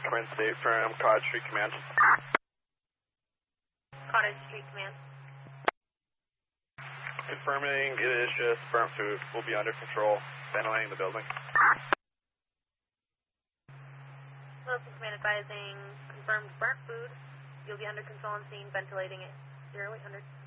Twin State from Cottage Street Command. Cottage Street Command. Confirming it is just burnt food. We'll be under control. Ventilating the building. Local Command advising confirmed burnt food. You'll be under control and scene, ventilating it. 0800.